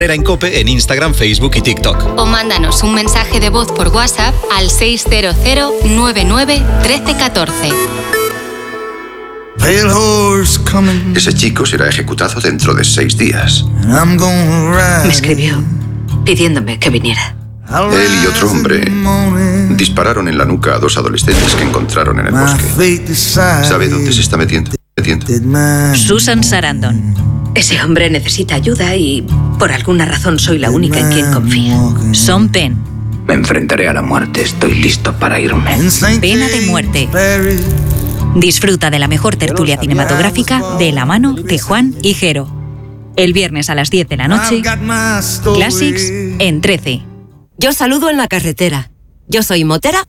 Herrera en COPE en Instagram, Facebook y TikTok. O mándanos un mensaje de voz por WhatsApp al 600 99 1314. Ese chico será ejecutado dentro de 6 días. Me escribió pidiéndome que viniera. Él y otro hombre dispararon en la nuca a 2 adolescentes que encontraron en el bosque. ¿Sabe dónde se está metiendo? Susan Sarandon. Ese hombre necesita ayuda y por alguna razón soy la única en quien confía. Sean Penn. Me enfrentaré a la muerte. Estoy listo para irme. Pena de muerte. Disfruta de la mejor tertulia cinematográfica de la mano de Juan y Jero. El viernes a las 10 de la noche, Classics en 13. Yo saludo en la carretera. Yo soy motera.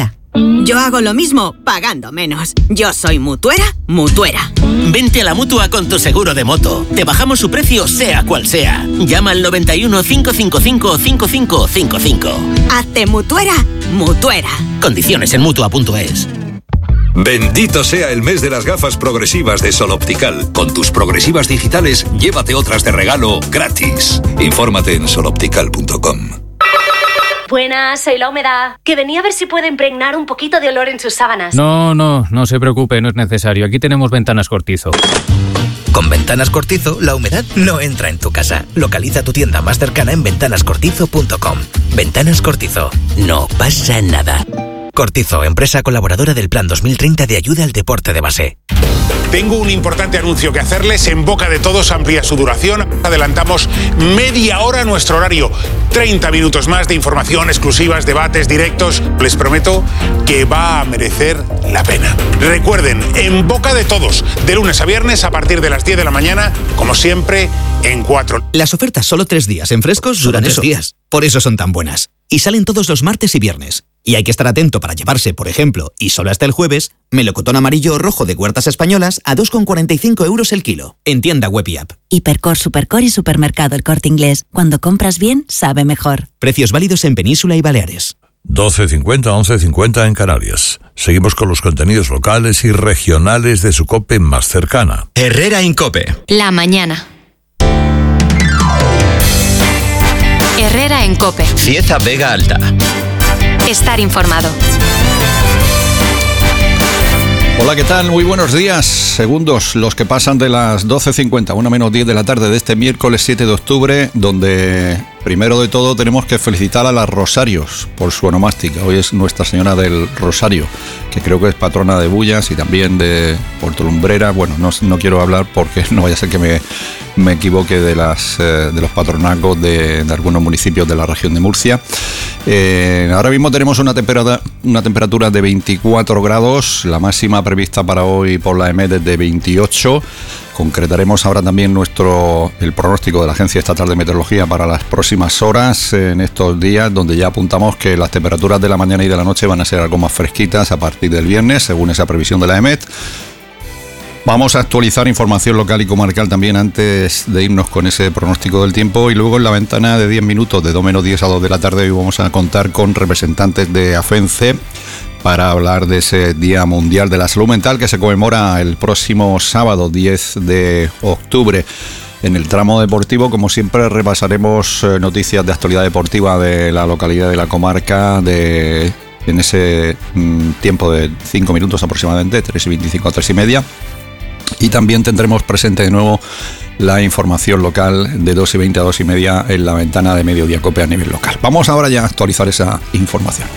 Yo hago lo mismo, pagando menos. Yo soy mutuera. Vente a la Mutua con tu seguro de moto. Te bajamos su precio sea cual sea. Llama al 91 555 5555. Hazte mutuera. Condiciones en Mutua.es. Bendito sea el mes de las gafas progresivas de Sol Optical. Con tus progresivas digitales, llévate otras de regalo gratis. Infórmate en soloptical.com. Buenas, soy la humedad. Que venía a ver si puede impregnar un poquito de olor en sus sábanas. No se preocupe, no es necesario. Aquí tenemos Ventanas Cortizo. Con Ventanas Cortizo, la humedad no entra en tu casa. Localiza tu tienda más cercana en ventanascortizo.com. Ventanas Cortizo. No pasa nada. Cortizo, empresa colaboradora del Plan 2030 de ayuda al deporte de base. Tengo un importante anuncio que hacerles. En boca de todos amplía su duración. Adelantamos media hora nuestro horario. 30 minutos más de información, exclusivas, debates, directos. Les prometo que va a merecer la pena. Recuerden, en boca de todos, de lunes a viernes a partir de las 10 de la mañana, como siempre, en 4. Las ofertas solo 3 días en Frescos duran 3 días. Por eso son tan buenas. Y salen todos los martes y viernes. Y hay que estar atento para llevarse, por ejemplo, y solo hasta el jueves, melocotón amarillo o rojo de Huertas Españolas a 2,45 € el kilo. En tienda web y app. Hipercor, Supercor y Supermercado El Corte Inglés. Cuando compras bien, sabe mejor. Precios válidos en Península y Baleares. 12:50, 11:50 en Canarias. Seguimos con los contenidos locales y regionales de su COPE más cercana. Herrera en COPE. La mañana. Herrera en COPE. Cieza Vega Alta. Estar informado. Hola, ¿qué tal? Muy buenos días. Segundos los que pasan de las 12:50, 1:10 de la tarde de este miércoles 7 de octubre, donde primero de todo tenemos que felicitar a las Rosarios por su onomástica. Hoy es Nuestra Señora del Rosario, que creo que es patrona de Bullas y también de Portolumbrera. Bueno, no quiero hablar porque no vaya a ser que me equivoque de los patronazgos de algunos municipios de la región de Murcia. Ahora mismo tenemos una temperatura de 24 grados, la máxima prevista para hoy por la EMET es de 28. Concretaremos ahora también el pronóstico de la Agencia Estatal de Meteorología para las próximas horas en estos días, donde ya apuntamos que las temperaturas de la mañana y de la noche van a ser algo más fresquitas a partir del viernes, según esa previsión de la EMET. Vamos a actualizar información local y comarcal también antes de irnos con ese pronóstico del tiempo, y luego en la ventana de 10 minutos, de 2:10 a 2 de la tarde, hoy vamos a contar con representantes de AFENCE para hablar de ese Día Mundial de la Salud Mental que se conmemora el próximo sábado 10 de octubre. En el tramo deportivo, como siempre, repasaremos noticias de actualidad deportiva de la localidad, de la comarca, en ese tiempo de 5 minutos aproximadamente, 3:25 a 3:30. Y también tendremos presente de nuevo la información local de 2:20 a 2:30 en la ventana de Mediodía COPE a nivel local. Vamos ahora ya a actualizar esa información.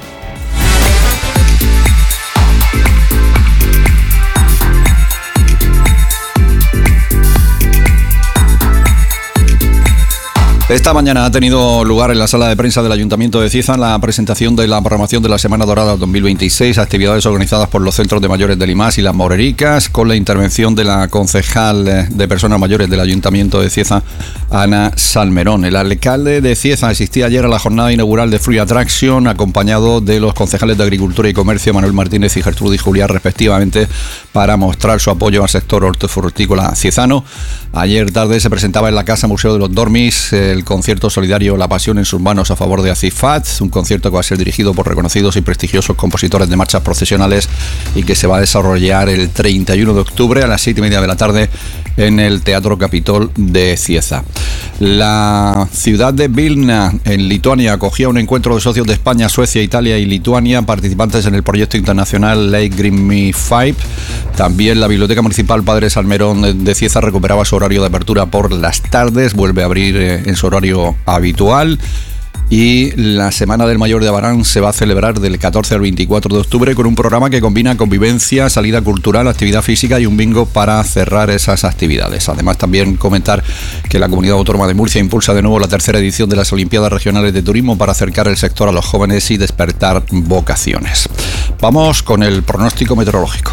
Esta mañana ha tenido lugar en la sala de prensa del Ayuntamiento de Cieza la presentación de la programación de la Semana Dorada 2026, actividades organizadas por los centros de mayores de Limás y Las Morericas, con la intervención de la concejal de Personas Mayores del Ayuntamiento de Cieza, Ana Salmerón. El alcalde de Cieza asistía ayer a la jornada inaugural de Free Attraction, acompañado de los concejales de Agricultura y Comercio, Manuel Martínez y Gertrudis Juliá, respectivamente, para mostrar su apoyo al sector hortofrutícola ciezano. Ayer tarde se presentaba en la Casa Museo de los Dormis el concierto solidario La Pasión en sus manos a favor de Acifat, un concierto que va a ser dirigido por reconocidos y prestigiosos compositores de marchas procesionales y que se va a desarrollar el 31 de octubre a las 7:30 de la tarde en el Teatro Capitol de Cieza. La ciudad de Vilna, en Lituania, acogía un encuentro de socios de España, Suecia, Italia y Lituania, participantes en el proyecto internacional Lake Green Me 5. También la Biblioteca Municipal Padre Salmerón de Cieza recuperaba su horario de apertura por las tardes, vuelve a abrir en su horario habitual. Y la Semana del Mayor de Abarán se va a celebrar del 14 al 24 de octubre con un programa que combina convivencia, salida cultural, actividad física y un bingo para cerrar esas actividades. Además, también comentar que la Comunidad Autónoma de Murcia impulsa de nuevo la tercera edición de las Olimpiadas Regionales de Turismo para acercar el sector a los jóvenes y despertar vocaciones. Vamos con el pronóstico meteorológico.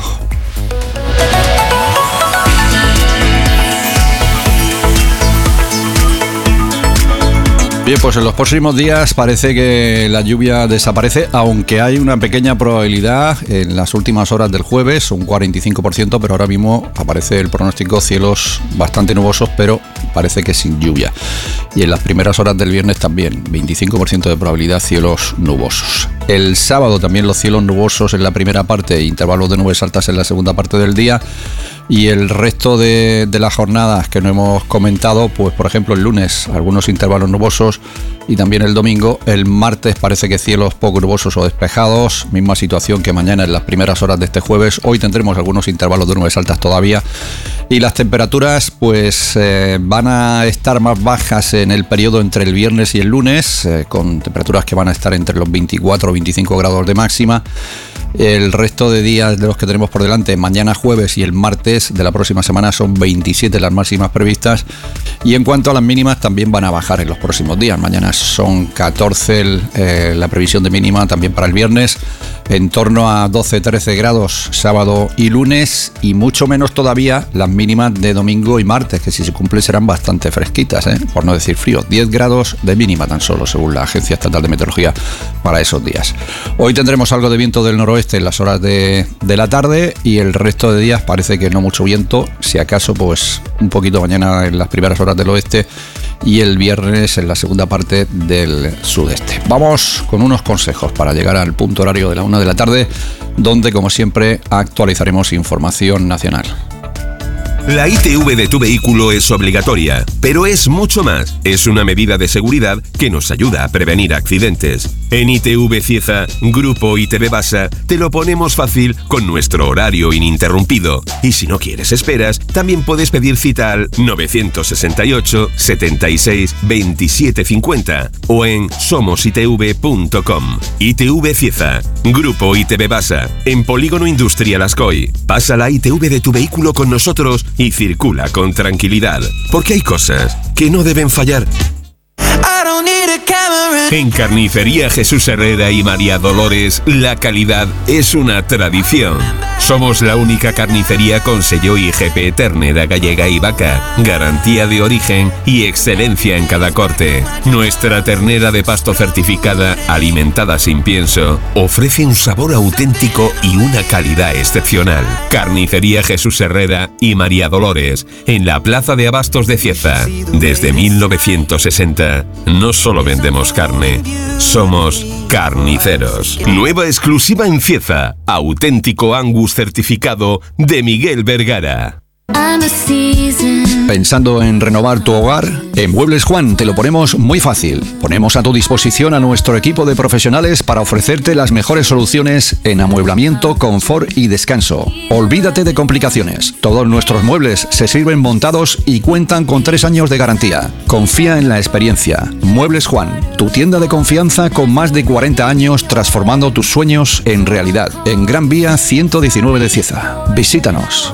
Bien, pues en los próximos días parece que la lluvia desaparece, aunque hay una pequeña probabilidad en las últimas horas del jueves, un 45%, pero ahora mismo aparece el pronóstico cielos bastante nubosos, pero parece que sin lluvia. Y en las primeras horas del viernes también, 25% de probabilidad cielos nubosos. El sábado también los cielos nubosos en la primera parte, intervalos de nubes altas en la segunda parte del día. Y el resto de las jornadas que no hemos comentado, pues por ejemplo el lunes algunos intervalos nubosos y también el domingo. El martes parece que cielos poco nubosos o despejados, misma situación que mañana en las primeras horas de este jueves. Hoy tendremos algunos intervalos de nubes altas todavía y las temperaturas pues van a estar más bajas en el periodo entre el viernes y el lunes, con temperaturas que van a estar entre los 24 o 25 grados de máxima. El resto de días de los que tenemos por delante, mañana jueves y el martes de la próxima semana, son 27 las máximas previstas. Y en cuanto a las mínimas, también van a bajar en los próximos días. Mañana son 14 la previsión de mínima, también para el viernes, en torno a 12-13 grados sábado y lunes, y mucho menos todavía las mínimas de domingo y martes, que si se cumplen serán bastante fresquitas, por no decir fríos. 10 grados de mínima tan solo, según la Agencia Estatal de Meteorología, para esos días. Hoy tendremos algo de viento del noroeste en las horas de la tarde, y el resto de días parece que no mucho viento, si acaso pues un poquito mañana en las primeras horas del oeste y el viernes en la segunda parte del sudeste. Vamos con unos consejos para llegar al punto horario de la 1 de la tarde, donde como siempre actualizaremos información nacional. La ITV de tu vehículo es obligatoria, pero es mucho más. Es una medida de seguridad que nos ayuda a prevenir accidentes. En ITV Cieza, Grupo ITV Basa, te lo ponemos fácil con nuestro horario ininterrumpido. Y si no quieres esperas, también puedes pedir cita al 968 76 27 50 o en somositv.com. ITV Cieza, Grupo ITV Basa, en Polígono Industrial Ascoy. Pasa la ITV de tu vehículo con nosotros y circula con tranquilidad, porque hay cosas que no deben fallar. En Carnicería Jesús Herrera y María Dolores, la calidad es una tradición. Somos la única carnicería con sello IGP ternera gallega y vaca, garantía de origen y excelencia en cada corte. Nuestra ternera de pasto certificada, alimentada sin pienso, ofrece un sabor auténtico y una calidad excepcional. Carnicería Jesús Herrera y María Dolores, en la Plaza de Abastos de Cieza. Desde 1960, no solo vendemos carne, somos carniceros. Nueva exclusiva en Cieza, auténtico Angus certificado de Miguel Vergara. ¿Pensando en renovar tu hogar? En Muebles Juan te lo ponemos muy fácil. Ponemos a tu disposición a nuestro equipo de profesionales para ofrecerte las mejores soluciones en amueblamiento, confort y descanso. Olvídate de complicaciones. Todos nuestros muebles se sirven montados y cuentan con 3 años de garantía. Confía en la experiencia. Muebles Juan, tu tienda de confianza con más de 40 años transformando tus sueños en realidad. En Gran Vía 119 de Cieza. Visítanos.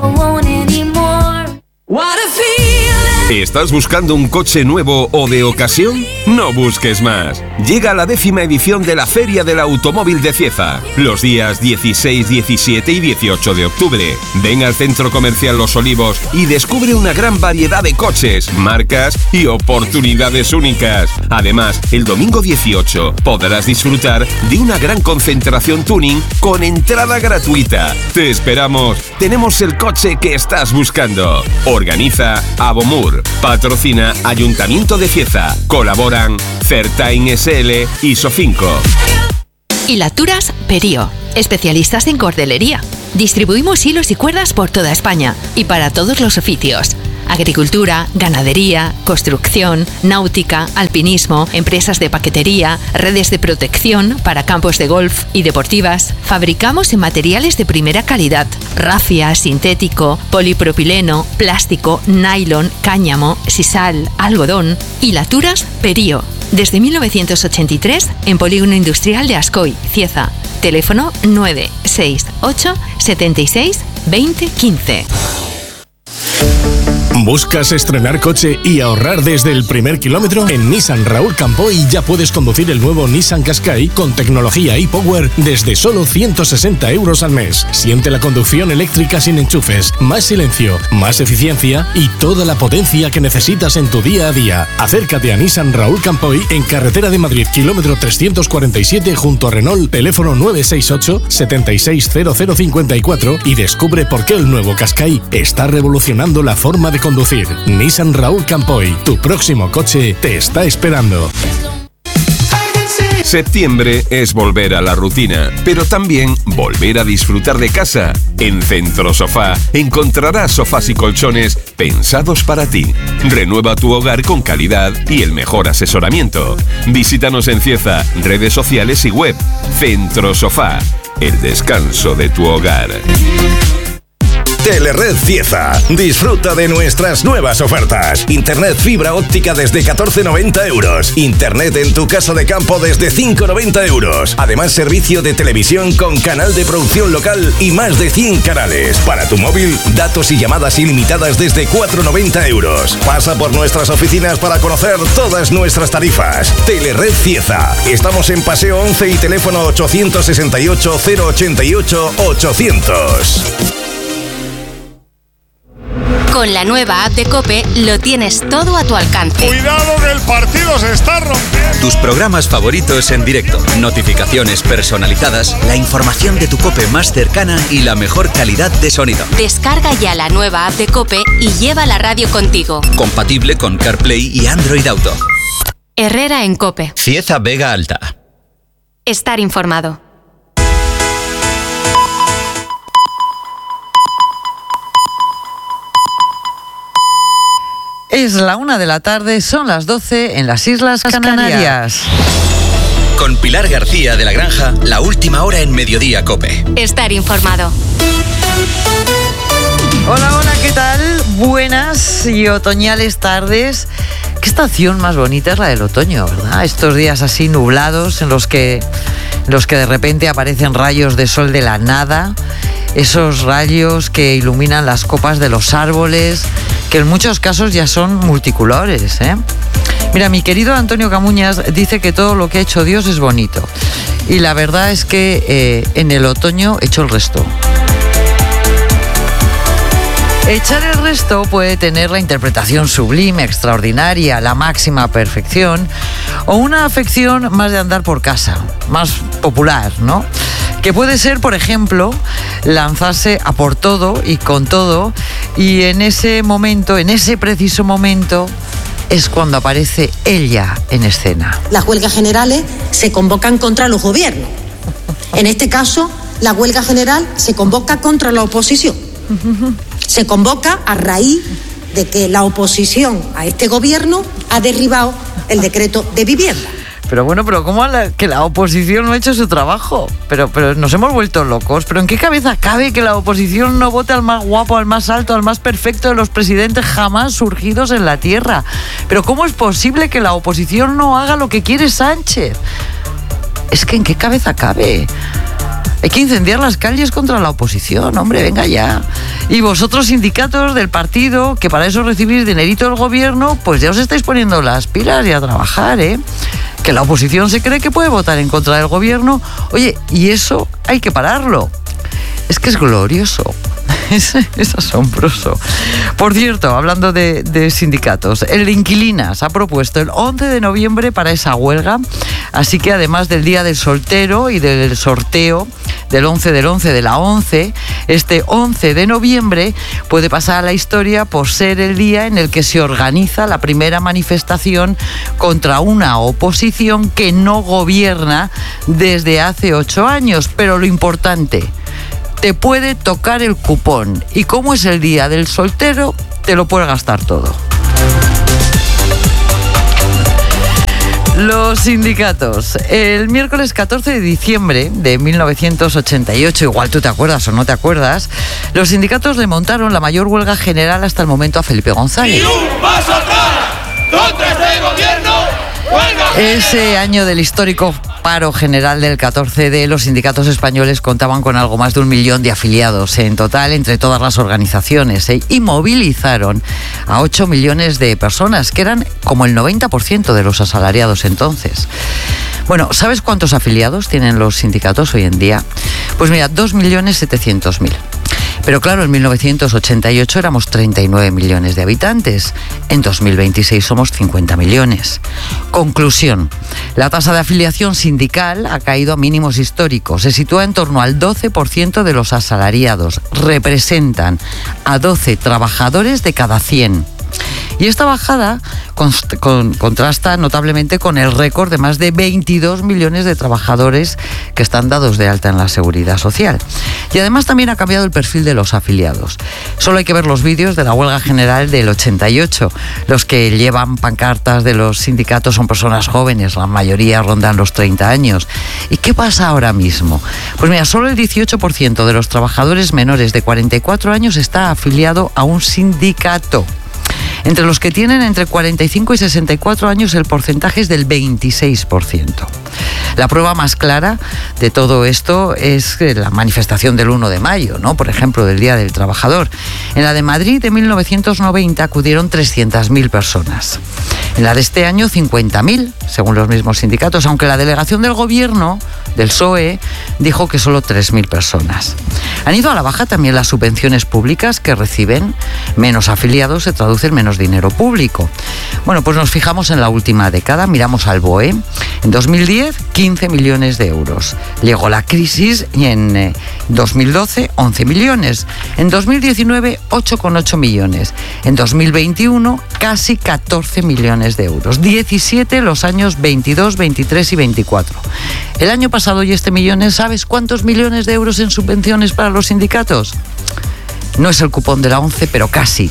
¿Estás buscando un coche nuevo o de ocasión? No No busques más. Llega la 10ª edición de la Feria del Automóvil de Cieza, los días 16, 17 y 18 de octubre. Ven al Centro Comercial Los Olivos y descubre una gran variedad de coches, marcas y oportunidades únicas. Además, el domingo 18 podrás disfrutar de una gran concentración tuning con entrada gratuita. Te esperamos. Tenemos el coche que estás buscando. Organiza Abomur. Patrocina Ayuntamiento de Cieza. Colaboran Certain SL y Sofinco. Hilaturas Perío, especialistas en cordelería. Distribuimos hilos y cuerdas por toda España y para todos los oficios. Agricultura, ganadería, construcción, náutica, alpinismo, empresas de paquetería, redes de protección para campos de golf y deportivas. Fabricamos en materiales de primera calidad: rafia, sintético, polipropileno, plástico, nylon, cáñamo, sisal, algodón. Hilaturas Perío. Desde 1983 en Polígono Industrial de Ascoy, Cieza. Teléfono 968 76 20 15. ¿Buscas estrenar coche y ahorrar desde el primer kilómetro? En Nissan Raúl Campoy ya puedes conducir el nuevo Nissan Qashqai con tecnología e-Power desde solo 160 euros al mes. Siente la conducción eléctrica sin enchufes, más silencio, más eficiencia y toda la potencia que necesitas en tu día a día. Acércate a Nissan Raúl Campoy en Carretera de Madrid, kilómetro 347 junto a Renault, teléfono 968 760054 y descubre por qué el nuevo Qashqai está revolucionando la forma de conducir. Nissan Raúl Campoy, tu próximo coche te está esperando. Septiembre es volver a la rutina, pero también volver a disfrutar de casa. En Centro Sofá encontrarás sofás y colchones pensados para ti. Renueva tu hogar con calidad y el mejor asesoramiento. Visítanos en Cieza, redes sociales y web. Centro Sofá, el descanso de tu hogar. Telered Cieza. Disfruta de nuestras nuevas ofertas. Internet fibra óptica desde 14,90 euros. Internet en tu casa de campo desde 5,90 euros. Además, servicio de televisión con canal de producción local y más de 100 canales. Para tu móvil, datos y llamadas ilimitadas desde 4,90 euros. Pasa por nuestras oficinas para conocer todas nuestras tarifas. Telered Cieza. Estamos en Paseo 11 y teléfono 868 088 800. Con la nueva app de COPE lo tienes todo a tu alcance. ¡Cuidado que el partido se está rompiendo! Tus programas favoritos en directo, notificaciones personalizadas, la información de tu COPE más cercana y la mejor calidad de sonido. Descarga ya la nueva app de COPE y lleva la radio contigo. Compatible con CarPlay y Android Auto. Herrera en COPE. Cieza Vega Alta. Estar informado. Es la 1 de la tarde, son las 12 en las Islas Canarias. Con Pilar García de la Granja, la última hora en Mediodía COPE. Estar informado. Hola, hola, ¿qué tal? Buenas y otoñales tardes. Qué estación más bonita es la del otoño, ¿verdad? Estos días así nublados en los que de repente aparecen rayos de sol de la nada. Esos rayos que iluminan las copas de los árboles, que en muchos casos ya son multicolores, ¿eh? Mira, mi querido Antonio Camuñas dice que todo lo que ha hecho Dios es bonito. Y la verdad es que en el otoño echo el resto. Echar el resto puede tener la interpretación sublime, extraordinaria, la máxima perfección, o una afección más de andar por casa, más popular, ¿no? Que puede ser, por ejemplo, lanzarse a por todo y con todo, y en ese momento, en ese preciso momento, es cuando aparece ella en escena. Las huelgas generales se convocan contra los gobiernos. En este caso, la huelga general se convoca contra la oposición. Se convoca a raíz de que la oposición a este gobierno ha derribado el decreto de vivienda. Pero bueno, ¿cómo que la oposición no ha hecho su trabajo? Pero nos hemos vuelto locos. ¿Pero en qué cabeza cabe que la oposición no vote al más guapo, al más alto, al más perfecto de los presidentes jamás surgidos en la tierra? ¿Pero cómo es posible que la oposición no haga lo que quiere Sánchez? Es que ¿en qué cabeza cabe? Hay que incendiar las calles contra la oposición, hombre, venga ya. Y vosotros, sindicatos del partido, que para eso recibís dinerito del gobierno, pues ya os estáis poniendo las pilas y a trabajar, ¿eh? Que la oposición se cree que puede votar en contra del gobierno. Oye, y eso hay que pararlo. Es que es glorioso. Es asombroso. Por cierto, hablando de sindicatos, el de Inquilinas ha propuesto el 11 de noviembre para esa huelga, así que además del Día del Soltero y del sorteo del 11 del 11 de la 11, este 11 de noviembre puede pasar a la historia por ser el día en el que se organiza la primera manifestación contra una oposición que no gobierna desde hace 8 años. Pero lo importante, te puede tocar el cupón y como es el día del soltero, te lo puedes gastar todo. Los sindicatos. El miércoles 14 de diciembre de 1988, igual tú te acuerdas o no te acuerdas, los sindicatos le montaron la mayor huelga general hasta el momento a Felipe González. ¡Y un paso atrás contra este gobierno! Ese año del histórico paro general del 14D, los sindicatos españoles contaban con algo más de 1 millón de afiliados en total entre todas las organizaciones, y movilizaron a 8 millones de personas, que eran como el 90% de los asalariados entonces. Bueno, ¿sabes cuántos afiliados tienen los sindicatos hoy en día? Pues mira, 2.700.000. Pero claro, en 1988 éramos 39 millones de habitantes. En 2026 somos 50 millones. Conclusión. La tasa de afiliación sindical ha caído a mínimos históricos. Se sitúa en torno al 12% de los asalariados. Representan a 12 trabajadores de cada 100. Y esta bajada contrasta notablemente con el récord de más de 22 millones de trabajadores que están dados de alta en la Seguridad Social. Y además también ha cambiado el perfil de los afiliados. Solo hay que ver los vídeos de la huelga general del 88. Los que llevan pancartas de los sindicatos son personas jóvenes, la mayoría rondan los 30 años. ¿Y qué pasa ahora mismo? Pues mira, solo el 18% de los trabajadores menores de 44 años está afiliado a un sindicato. Entre los que tienen entre 45 y 64 años el porcentaje es del 26%. La prueba más clara de todo esto es la manifestación del 1 de mayo, ¿no? Por ejemplo, del Día del Trabajador. En la de Madrid de 1990 acudieron 300.000 personas. En la de este año 50.000, según los mismos sindicatos, aunque la delegación del gobierno, del PSOE, dijo que solo 3.000 personas. Han ido a la baja también las subvenciones públicas que reciben. Menos afiliados se traduce en menos dinero público. Bueno, pues nos fijamos en la última década, miramos al BOE. En 2010, 15 millones de euros. Llegó la crisis y en 2012, 11 millones. En 2019, 8,8 millones. En 2021, casi 14 millones de euros. 17 los años 22, 23 y 24. El año pasado y este millones, ¿sabes cuántos millones de euros en subvenciones para los sindicatos? No es el cupón de la 11, pero casi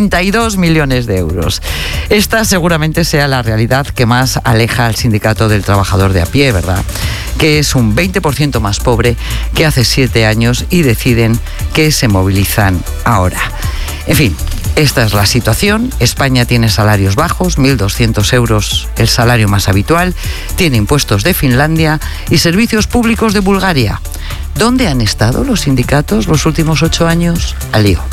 32 millones de euros. Esta seguramente sea la realidad que más aleja al sindicato del trabajador de a pie, ¿verdad? Que es un 20% más pobre que hace 7 años y deciden que se movilizan ahora. En fin, esta es la situación. España tiene salarios bajos, 1.200 euros el salario más habitual, tiene impuestos de Finlandia y servicios públicos de Bulgaria. ¿Dónde han estado los sindicatos los últimos 8 años? Al lío.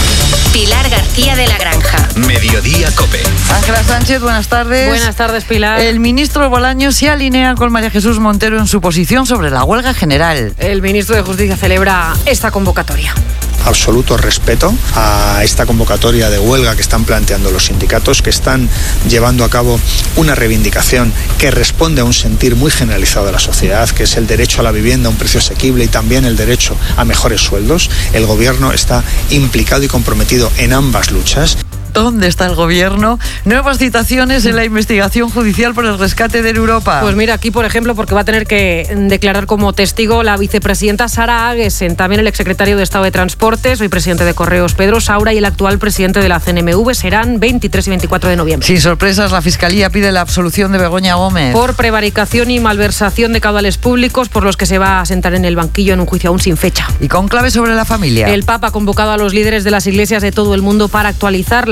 Pilar García de la Granja. Mediodía COPE. Ángela Sánchez, buenas tardes. Buenas tardes, Pilar. El ministro Bolaños se alinea con María Jesús Montero en su posición sobre la huelga general. El ministro de Justicia celebra esta convocatoria. Absoluto respeto a esta convocatoria de huelga que están planteando los sindicatos, que están llevando a cabo una reivindicación que responde a un sentir muy generalizado de la sociedad, que es el derecho a la vivienda a un precio asequible y también el derecho a mejores sueldos. El gobierno está implicado y comprometido en ambas luchas. ¿Dónde está el gobierno? Nuevas citaciones en la investigación judicial por el rescate de Europa. Pues mira, aquí por ejemplo, porque va a tener que declarar como testigo la vicepresidenta Sara Aguesen, también el exsecretario de Estado de Transportes, hoy presidente de Correos Pedro Saura y el actual presidente de la CNMV. Serán 23 y 24 de noviembre. Sin sorpresas, la Fiscalía pide la absolución de Begoña Gómez. Por prevaricación y malversación de caudales públicos, por los que se va a sentar en el banquillo en un juicio aún sin fecha. Y con clave sobre la familia. El Papa ha convocado a los líderes de las iglesias de todo el mundo para actualizar la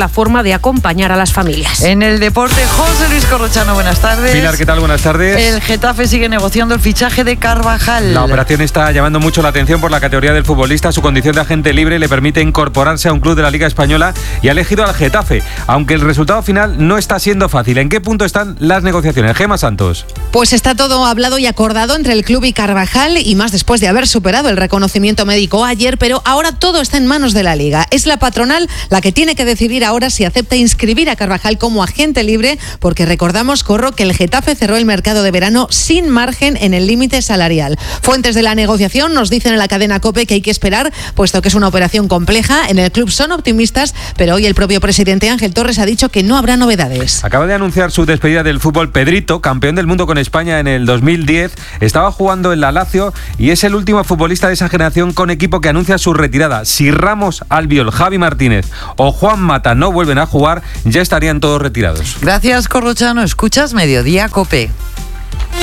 la forma de acompañar a las familias. En el deporte, José Luis Corrochano, buenas tardes. Pilar, ¿qué tal? Buenas tardes. El Getafe sigue negociando el fichaje de Carvajal. La operación está llamando mucho la atención por la categoría del futbolista. Su condición de agente libre le permite incorporarse a un club de la Liga Española y ha elegido al Getafe, aunque el resultado final no está siendo fácil. ¿En qué punto están las negociaciones? Gemma Santos. Pues está todo hablado y acordado entre el club y Carvajal, y más después de haber superado el reconocimiento médico ayer, pero ahora todo está en manos de la Liga. Es la patronal la que tiene que decidir ahora si acepta inscribir a Carvajal como agente libre, porque recordamos, Corro, que el Getafe cerró el mercado de verano sin margen en el límite salarial. Fuentes de la negociación nos dicen en la cadena COPE que hay que esperar, puesto que es una operación compleja. En el club son optimistas, pero hoy el propio presidente Ángel Torres ha dicho que no habrá novedades. Acaba de anunciar su despedida del fútbol Pedrito, campeón del mundo con España en el 2010. Estaba jugando en la Lazio y es el último futbolista de esa generación con equipo que anuncia su retirada. Si Ramos, Albiol, Javi Martínez o Juan Mata no vuelven a jugar, ya estarían todos retirados. Gracias, Corrochano. Escuchas Mediodía COPE.